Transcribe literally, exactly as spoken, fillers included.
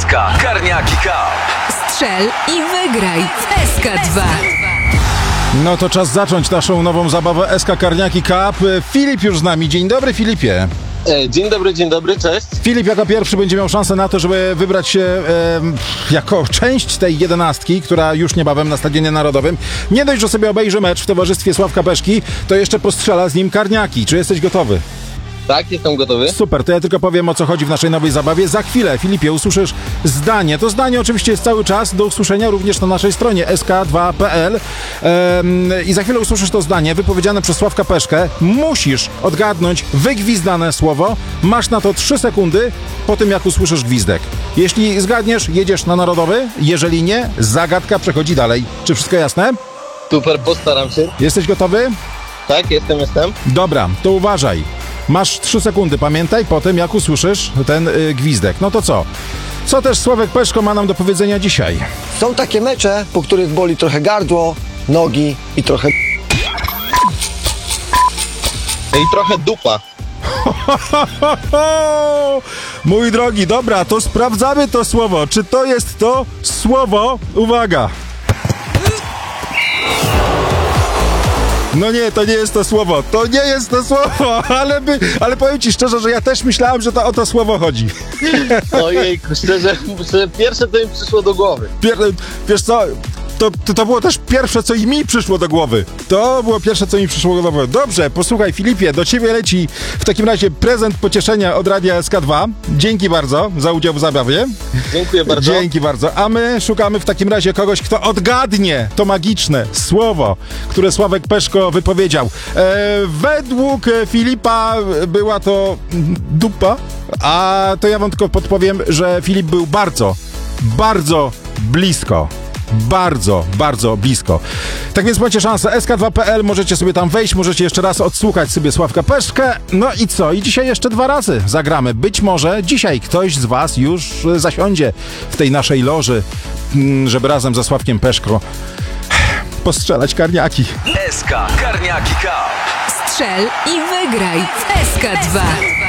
K Karniaki Cup. Strzel i wygraj w S K dwa. No to czas zacząć naszą nową zabawę S K Karniaki Cup. Filip już z nami. Dzień dobry, Filipie. Dzień dobry, dzień dobry, cześć. Filip jako pierwszy będzie miał szansę na to, żeby wybrać się e, jako część tej jedenastki, która już niebawem na Stadionie Narodowym. Nie dość, że sobie obejrzy mecz w towarzystwie Sławka Peszki, to jeszcze postrzela z nim karniaki. Czy jesteś gotowy? Tak, jestem gotowy. Super, to ja tylko powiem, o co chodzi w naszej nowej zabawie. Za chwilę, Filipie, usłyszysz zdanie. To zdanie oczywiście jest cały czas do usłyszenia również na naszej stronie S K dwa kropka P L ehm, i za chwilę usłyszysz to zdanie wypowiedziane przez Sławka Peszkę. Musisz odgadnąć wygwizdane słowo. Masz na to trzy sekundy po tym, jak usłyszysz gwizdek. Jeśli zgadniesz, jedziesz na Narodowy. Jeżeli nie, zagadka przechodzi dalej. Czy wszystko jasne? Super, postaram się. Jesteś gotowy? Tak, jestem, jestem. Dobra, to uważaj. Masz trzy sekundy, pamiętaj, po tym jak usłyszysz ten y, gwizdek. No to co? Co też Sławek Peszko ma nam do powiedzenia dzisiaj? Są takie mecze, po których boli trochę gardło, nogi i trochę... I trochę dupa. Mój drogi, dobra, to sprawdzamy to słowo. Czy to jest to słowo? Uwaga! No nie, to nie jest to słowo. To nie jest to słowo, ale, by, ale powiem ci szczerze, że ja też myślałem, że to o to słowo chodzi. Ojejku, szczerze, że pierwsze to mi przyszło do głowy. Pier, wiesz co, to, to, to było też pierwsze, co i mi przyszło do głowy. To było pierwsze, co mi przyszło do głowy. Dobrze, posłuchaj, Filipie, do ciebie leci w takim razie prezent pocieszenia od Radia S K dwa. Dzięki bardzo za udział w zabawie. Dziękuję bardzo. Dzięki bardzo. A my szukamy w takim razie kogoś, kto odgadnie to magiczne słowo, które Sławek Peszko wypowiedział. E, według Filipa była to dupa, a to ja wam tylko podpowiem, że Filip był bardzo, bardzo blisko. Bardzo, bardzo blisko. Tak więc macie szansę. S K dwa kropka P L, możecie sobie tam wejść, możecie jeszcze raz odsłuchać sobie Sławka Peszkę. No i co? I dzisiaj jeszcze dwa razy zagramy. Być może dzisiaj ktoś z was już zasiądzie w tej naszej loży, żeby razem ze Sławkiem Peszko postrzelać karniaki. S K Karniaki Cup. Strzel i wygraj w S K dwa.